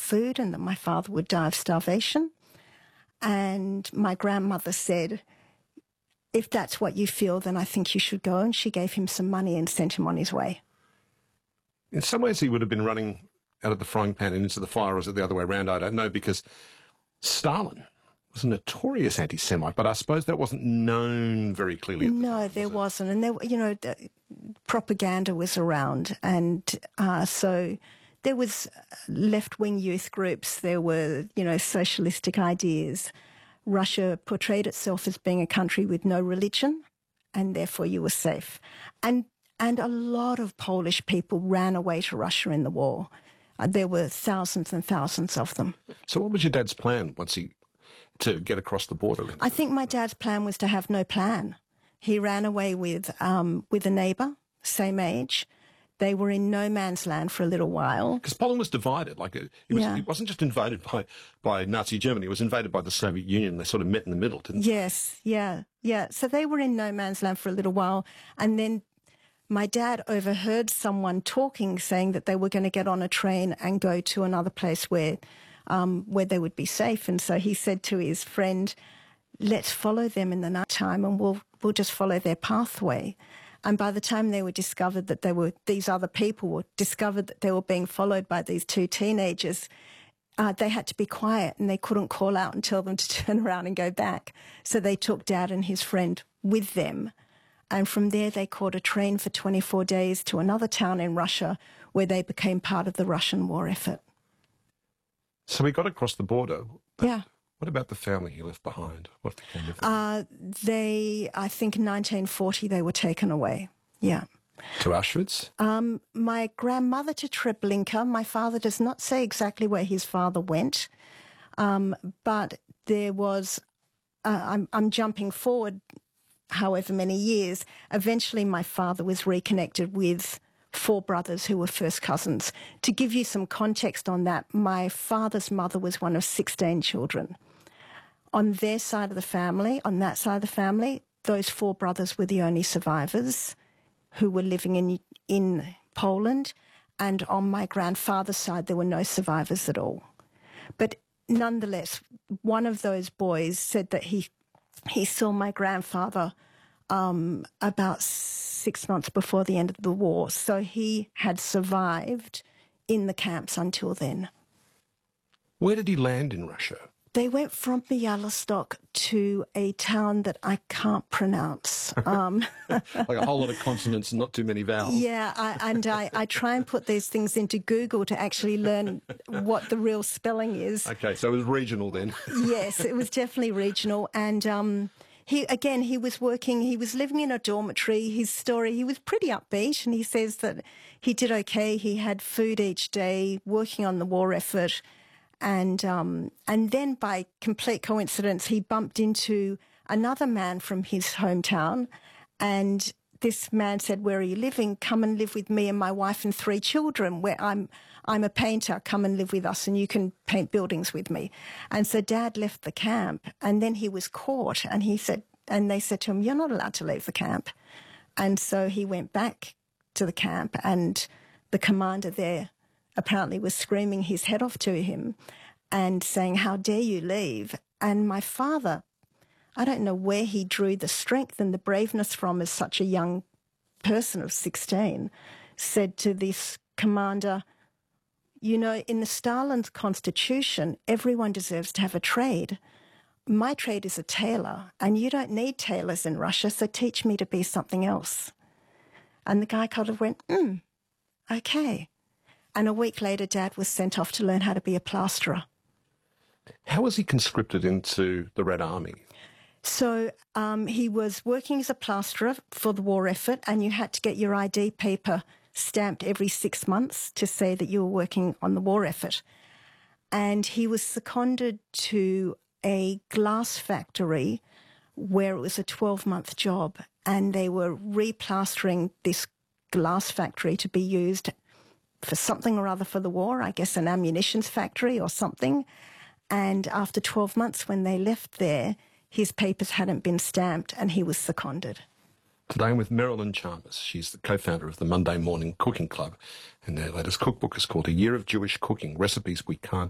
food and that my father would die of starvation. And my grandmother said, if that's what you feel, then I think you should go. And she gave him some money and sent him on his way. In some ways, he would have been running out of the frying pan and into the fire, or was it the other way around? I don't know, because Stalin was a notorious anti-Semite, but I suppose that wasn't known very clearly. No, there wasn't. And, the propaganda was around. And so there was left-wing youth groups. There were, socialistic ideas. Russia portrayed itself as being a country with no religion, and therefore you were safe. And a lot of Polish people ran away to Russia in the war. There were thousands and thousands of them. So what was your dad's plan to get across the border? I think my dad's plan was to have no plan. He ran away with a neighbour, same age. They were in no man's land for a little while. Because Poland was divided. It wasn't just invaded by Nazi Germany. It was invaded by the Soviet Union. They sort of met in the middle, didn't they? Yes, yeah. So they were in no man's land for a little while. And then my dad overheard someone talking, saying that they were going to get on a train and go to another place where they would be safe. And so he said to his friend, let's follow them in the night time and we'll just follow their pathway. And by the time they were discovered that these other people were discovered that they were being followed by these two teenagers, they had to be quiet and they couldn't call out and tell them to turn around and go back. So they took Dad and his friend with them. And from there, they caught a train for 24 days to another town in Russia where they became part of the Russian war effort. So we got across the border. Yeah. What about the family he left behind? What became of them? I think in 1940, they were taken away. Yeah. To Auschwitz? My grandmother to Treblinka. My father does not say exactly where his father went, but there was, I'm jumping forward however many years. Eventually my father was reconnected with 4 brothers who were first cousins. To give you some context on that, my father's mother was one of 16 children. On their side of the family, on that side of the family, those 4 brothers were the only survivors who were living in Poland. And on my grandfather's side, there were no survivors at all. But nonetheless, one of those boys said that he saw my grandfather about 6 months before the end of the war. So he had survived in the camps until then. Where did he land in Russia? They went from Bialystok to a town that I can't pronounce. Like a whole lot of consonants and not too many vowels. Yeah, I try and put these things into Google to actually learn what the real spelling is. Okay, so it was regional then. Yes, it was definitely regional. And he was working, he was living in a dormitory. His story, he was pretty upbeat, and he says that he did okay. He had food each day, working on the war effort. And then by complete coincidence, he bumped into another man from his hometown. And this man said, where are you living? Come and live with me and my wife and 3 children, where I'm a painter. Come and live with us and you can paint buildings with me. And so Dad left the camp, and then he was caught, and they said to him, you're not allowed to leave the camp. And so he went back to the camp, and the commander there apparently was screaming his head off to him and saying, how dare you leave? And my father, I don't know where he drew the strength and the braveness from as such a young person of 16, said to this commander, in the Stalin's constitution, everyone deserves to have a trade. My trade is a tailor, and you don't need tailors in Russia, so teach me to be something else. And the guy kind of went, okay. And a week later, Dad was sent off to learn how to be a plasterer. How was he conscripted into the Red Army? So he was working as a plasterer for the war effort, and you had to get your ID paper stamped every 6 months to say that you were working on the war effort. And he was seconded to a glass factory where it was a 12-month job, and they were replastering this glass factory to be used for something or other for the war, I guess an ammunitions factory or something. And after 12 months when they left there, his papers hadn't been stamped and he was seconded. Today I'm with Marilyn Chalmers. She's the co-founder of the Monday Morning Cooking Club, and their latest cookbook is called A Year of Jewish Cooking, Recipes We Can't